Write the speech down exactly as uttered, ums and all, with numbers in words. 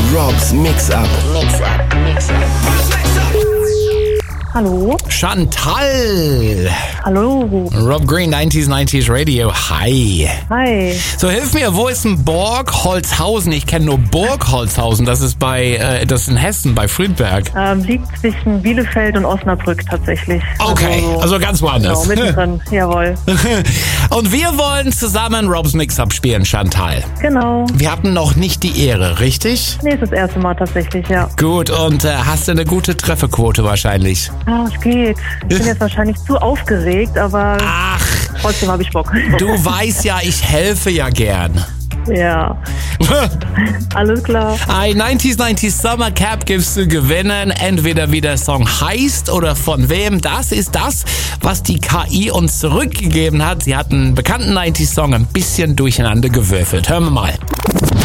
Robs Mix-Up. Mix-Up, Mix-Up. Hallo. Chantal. Hallo. Rob Green, neunzig neunzig Radio. Hi. Hi. So, hilf mir, wo ist denn Borgholzhausen? Ich kenne nur Burgholzhausen. Das ist bei, äh, das ist in Hessen, bei Friedberg. Ähm, liegt zwischen Bielefeld und Osnabrück tatsächlich. Okay, Also, also ganz woanders. Genau, mittendrin. Jawohl. Und wir wollen zusammen Robs Mix-Up spielen, Chantal. Genau. Wir hatten noch nicht die Ehre, richtig? Nee, ist das erste Mal tatsächlich, ja. Gut, und äh, hast du eine gute Trefferquote wahrscheinlich? Ah, es geht. Ich bin jetzt wahrscheinlich zu aufgeregt, aber Ach, trotzdem habe ich Bock. du weißt ja, ich helfe ja gern. Ja, alles klar. Ein neunzig neunzig Summer Cap gibst du gewinnen, entweder wie der Song heißt oder von wem. Das ist das, was die K I uns zurückgegeben hat. Sie hat einen bekannten neunzig Song ein bisschen durcheinander gewürfelt. Hören wir mal.